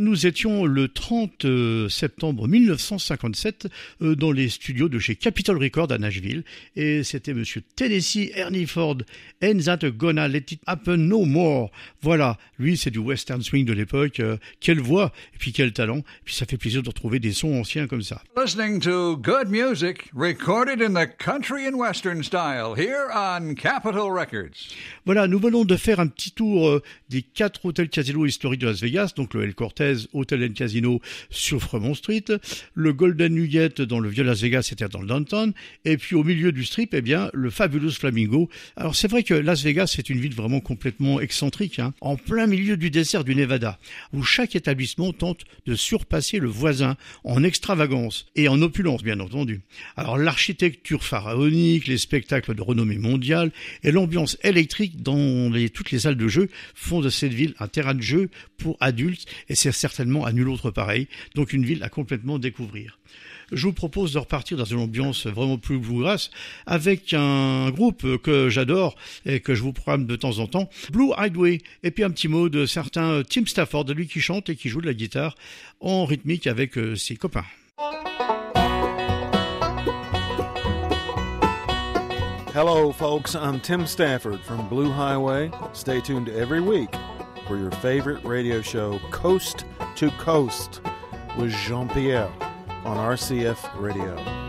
nous étions le 30 septembre 1957 dans les studios de chez Capitol Records à Nashville et c'était monsieur Tennessee Ernie Ford, Ain't That Gonna Let It Happen No More. Voilà, lui c'est du western swing de l'époque, quelle voix et puis quel talent, et puis ça fait plaisir de retrouver des sons anciens comme ça. Listening to good music recorded in the country and western style here on Capitol Records. Voilà, nous venons de faire un petit tour des 4 hôtels casinos historiques de Las Vegas, donc le El Cortez Hotel and Casino sur Fremont Street, le Golden Nugget dans le vieux Las Vegas, c'était dans le downtown, et puis au milieu du strip, eh bien, le Fabulous Flamingo. Alors c'est vrai que Las Vegas, c'est une ville vraiment complètement excentrique, en plein milieu du désert du Nevada, où chaque établissement tente de surpasser le voisin en extravagance et en opulence, bien entendu. Alors l'architecture pharaonique, les spectacles de renommée mondiale et l'ambiance électrique dans toutes les salles de jeu font de cette ville un terrain de jeu pour adultes et c'est certainement à nul autre pareil, donc une ville à complètement découvrir. Je vous propose de repartir dans une ambiance vraiment plus bluegrass avec un groupe que j'adore et que je vous programme de temps en temps, Blue Highway, et puis un petit mot de certain Tim Stafford, lui qui chante et qui joue de la guitare en rythmique avec ses copains. Hello, folks. I'm Tim Stafford from Blue Highway. Stay tuned every week for your favorite radio show, Coast to Coast, with Jean-Pierre on RCF Radio.